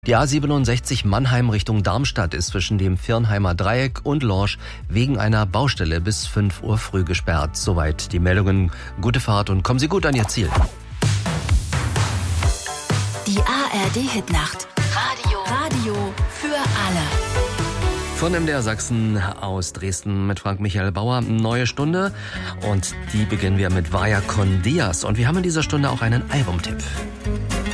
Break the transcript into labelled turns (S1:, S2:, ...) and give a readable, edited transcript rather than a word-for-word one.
S1: Die A67 Mannheim Richtung Darmstadt ist zwischen dem Virnheimer Dreieck und Lorsch wegen einer Baustelle bis 5 Uhr früh gesperrt. Soweit die Meldungen. Gute Fahrt und kommen Sie gut an Ihr Ziel.
S2: Die ARD-Hitnacht. Radio für alle.
S1: Von MDR Sachsen aus Dresden mit Frank Michael Bauer. Neue Stunde und die beginnen wir mit Vaya con Dios. Und wir haben in dieser Stunde auch einen Albumtipp.